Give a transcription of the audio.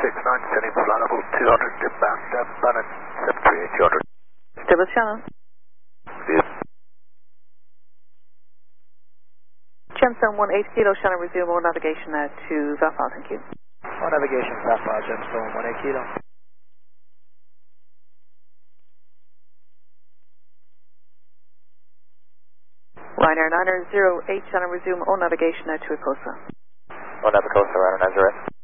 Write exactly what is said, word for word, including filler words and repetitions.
six nine, setting flight level two hundred, inbound, uh, Bannon, seven three eight two hundred. Still with Shannon. Yes. Gemstone one eight kilo, Shannon, resume all navigation now to Vafal, thank you. All navigation, Vafal, Gemstone one eight kilo. Ryanair nine zero eight, Shannon, resume all navigation now to Ecosa. All Navicosa, Ryanair nine zero eight.